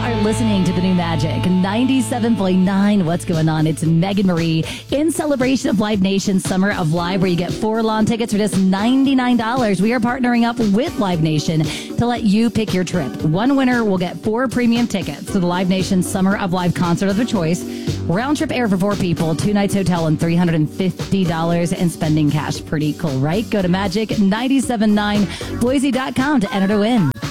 are listening to the new Magic 97.9. What's going on? It's Megan Marie in celebration of Live Nation Summer of Live, where you get 4 lawn tickets for just $99. We are partnering up with Live Nation to let you pick your trip. One winner will get 4 premium tickets to the Live Nation Summer of Live concert of their choice. Round trip air for 4 people, 2 nights hotel, and $350 in spending cash. Pretty cool, right? Go to Magic979Boise.com to enter to win.